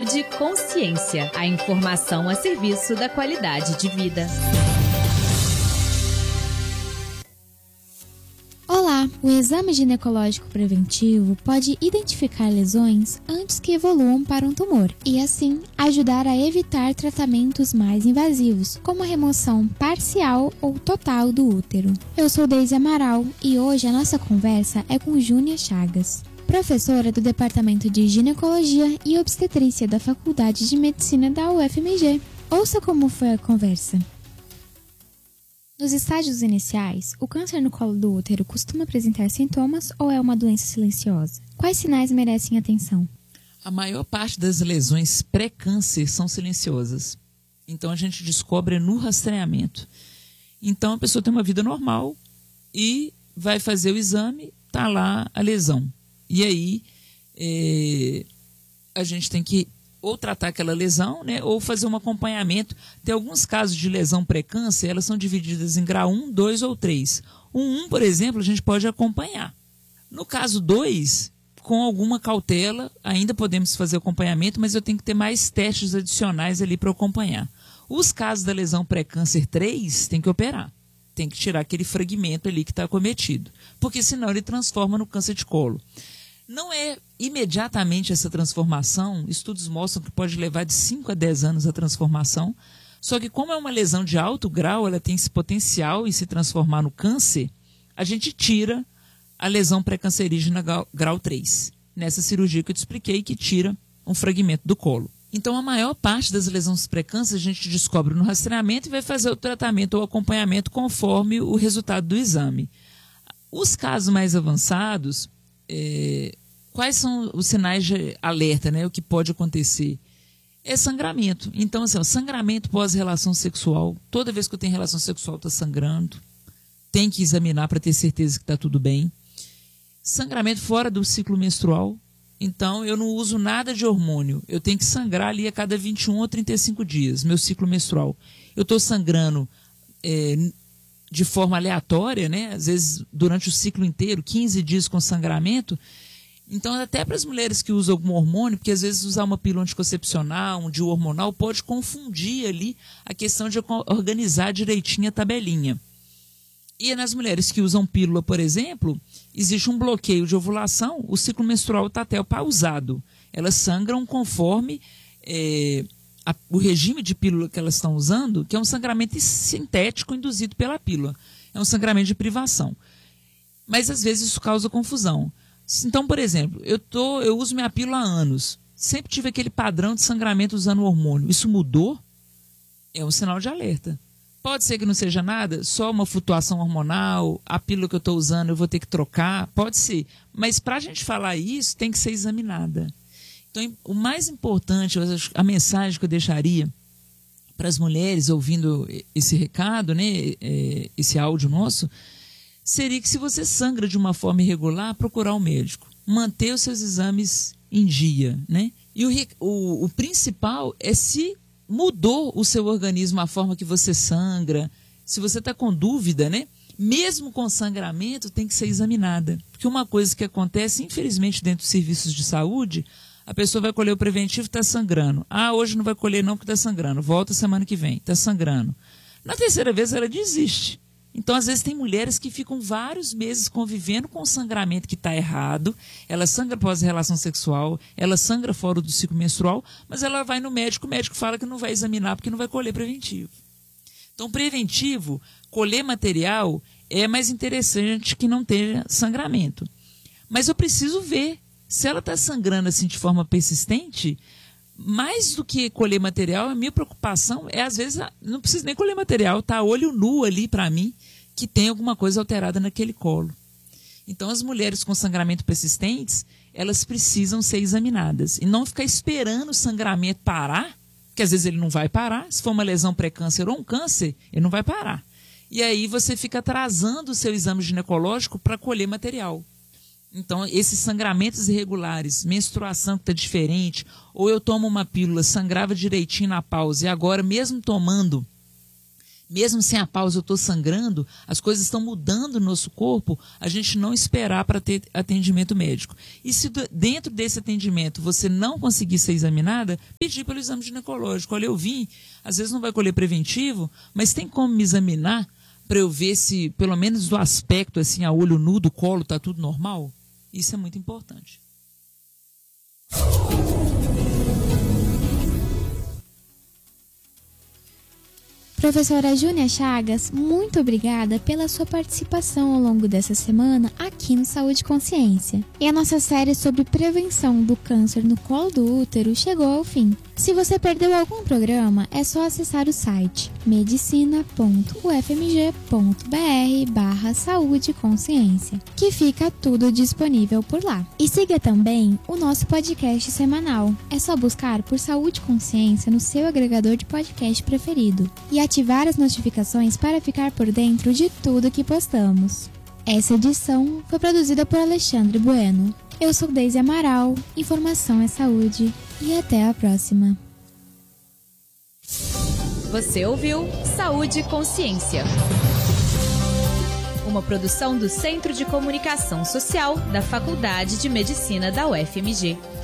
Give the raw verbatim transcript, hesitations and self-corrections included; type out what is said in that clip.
Saúde e consciência. A informação a serviço da qualidade de vida. Olá, o exame ginecológico preventivo pode identificar lesões antes que evoluam para um tumor e, assim, ajudar a evitar tratamentos mais invasivos, como a remoção parcial ou total do útero. Eu sou Deise Amaral e hoje a nossa conversa é com Júnia Chagas, professora do Departamento de Ginecologia e Obstetrícia da Faculdade de Medicina da U F M G. Ouça como foi a conversa. Nos estágios iniciais, o câncer no colo do útero costuma apresentar sintomas ou é uma doença silenciosa? Quais sinais merecem atenção? A maior parte das lesões pré-câncer são silenciosas. Então a gente descobre no rastreamento. Então a pessoa tem uma vida normal e vai fazer o exame, está lá a lesão. E aí é, a gente tem que ou tratar aquela lesão, né, ou fazer um acompanhamento. Tem alguns casos de lesão pré-câncer, elas são divididas em grau um, dois ou três. O um, por exemplo, a gente pode acompanhar. No caso dois, com alguma cautela, ainda podemos fazer acompanhamento, mas eu tenho que ter mais testes adicionais ali para acompanhar. Os casos da lesão pré-câncer três, tem que operar. Tem que tirar aquele fragmento ali que está acometido, porque senão ele transforma no câncer de colo. Não é imediatamente essa transformação, estudos mostram que pode levar de cinco a dez anos a transformação, só que como é uma lesão de alto grau, ela tem esse potencial em se transformar no câncer, a gente tira a lesão pré-cancerígena grau três, nessa cirurgia que eu te expliquei, que tira um fragmento do colo. Então a maior parte das lesões pré-câncer a gente descobre no rastreamento e vai fazer o tratamento ou acompanhamento conforme o resultado do exame. Os casos mais avançados, É, quais são os sinais de alerta, né? O que pode acontecer? É sangramento. Então, assim, ó, sangramento pós-relação sexual. Toda vez que eu tenho relação sexual, está sangrando. Tem que examinar para ter certeza que está tudo bem. Sangramento fora do ciclo menstrual. Então, eu não uso nada de hormônio. Eu tenho que sangrar ali a cada vinte e um ou trinta e cinco dias, meu ciclo menstrual. Eu estou sangrando É, de forma aleatória, né? Às vezes durante o ciclo inteiro, quinze dias com sangramento. Então, até para as mulheres que usam algum hormônio, porque às vezes usar uma pílula anticoncepcional, um D I U hormonal, pode confundir ali a questão de organizar direitinho a tabelinha. E nas mulheres que usam pílula, por exemplo, existe um bloqueio de ovulação, o ciclo menstrual está até pausado. Elas sangram conforme é, A, o regime de pílula que elas estão usando, que é um sangramento sintético induzido pela pílula. É um sangramento de privação. Mas, às vezes, isso causa confusão. Então, por exemplo, eu, tô, eu uso minha pílula há anos. Sempre tive aquele padrão de sangramento usando hormônio. Isso mudou? É um sinal de alerta. Pode ser que não seja nada, só uma flutuação hormonal, a pílula que eu estou usando eu vou ter que trocar. Pode ser. Mas, para a gente falar isso, tem que ser examinada. Então, o mais importante, a mensagem que eu deixaria para as mulheres ouvindo esse recado, né, esse áudio nosso, seria que se você sangra de uma forma irregular, procurar um médico. Manter os seus exames em dia, né? E o, o, o principal é se mudou o seu organismo, a forma que você sangra. Se você está com dúvida, né? Mesmo com sangramento, tem que ser examinada. Porque uma coisa que acontece, infelizmente, dentro dos serviços de saúde, a pessoa vai colher o preventivo e está sangrando. Ah, hoje não vai colher não porque está sangrando. Volta semana que vem, está sangrando. Na terceira vez ela desiste. Então, às vezes, tem mulheres que ficam vários meses convivendo com o sangramento que está errado. Ela sangra após a relação sexual, ela sangra fora do ciclo menstrual, mas ela vai no médico, o médico fala que não vai examinar porque não vai colher preventivo. Então, preventivo, colher material é mais interessante que não tenha sangramento. Mas eu preciso ver. Se ela está sangrando assim de forma persistente, mais do que colher material, a minha preocupação é, às vezes, não precisa nem colher material, tá olho nu ali para mim, que tem alguma coisa alterada naquele colo. Então, as mulheres com sangramento persistentes, elas precisam ser examinadas. E não ficar esperando o sangramento parar, porque às vezes ele não vai parar. Se for uma lesão pré-câncer ou um câncer, ele não vai parar. E aí você fica atrasando o seu exame ginecológico para colher material. Então, esses sangramentos irregulares, menstruação que está diferente, ou eu tomo uma pílula, sangrava direitinho na pausa, e agora, mesmo tomando mesmo sem a pausa eu estou sangrando, as coisas estão mudando no nosso corpo, a gente não esperar para ter atendimento médico. E se dentro desse atendimento você não conseguir ser examinada, pedir pelo exame ginecológico. Olha, eu vim, às vezes não vai colher preventivo, mas tem como me examinar para eu ver se, pelo menos do aspecto, assim, a olho nu do colo, está tudo normal? Isso é muito importante. Professora Júnia Chagas, muito obrigada pela sua participação ao longo dessa semana aqui no Saúde e Consciência. E a nossa série sobre prevenção do câncer no colo do útero chegou ao fim. Se você perdeu algum programa, é só acessar o site medicina ponto u f m g ponto b r barra saúde e consciência, que fica tudo disponível por lá. E siga também o nosso podcast semanal. É só buscar por Saúde e Consciência no seu agregador de podcast preferido e ativar as notificações para ficar por dentro de tudo que postamos. Essa edição foi produzida por Alexandre Bueno. Eu sou Deise Amaral, informação é saúde e até a próxima. Você ouviu Saúde e Consciência, uma produção do Centro de Comunicação Social da Faculdade de Medicina da U F M G.